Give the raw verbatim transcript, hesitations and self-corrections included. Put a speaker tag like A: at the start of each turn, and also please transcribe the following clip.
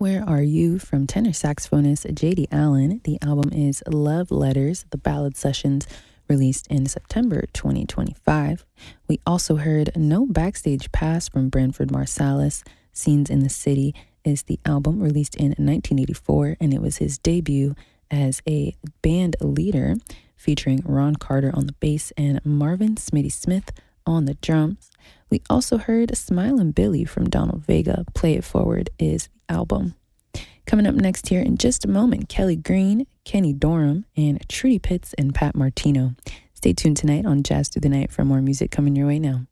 A: Where Are You from tenor saxophonist J D. Allen. The album is Love Letters, the Ballad Sessions, released in September twenty twenty-five. We also heard No Backstage Pass from Branford Marsalis. Scenes in the City is the album released in nineteen eighty-four, and it was his debut as a band leader, featuring Ron Carter on the bass and Marvin Smitty Smith on the drums. We also heard Smilin' Billy from Donald Vega. Play It Forward is the album. Coming up next here in just a moment, Kelly Green, Kenny Dorham, and Trudy Pitts and Pat Martino. Stay tuned tonight on Jazz Through the Night for more music coming your way now.